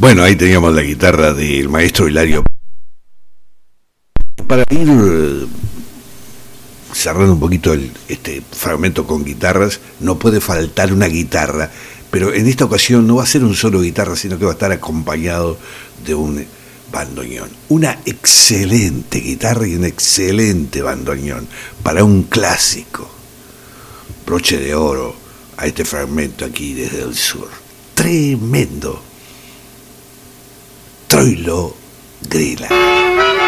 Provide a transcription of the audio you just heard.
Bueno, ahí teníamos la guitarra del maestro Hilario. Para ir cerrando un poquito este fragmento con guitarras, no puede faltar una guitarra, pero en esta ocasión no va a ser un solo guitarra, sino que va a estar acompañado de un bandoneón. Una excelente guitarra y un excelente bandoneón para un clásico. Broche de oro a este fragmento aquí desde el sur. Tremendo. Troilo Grila.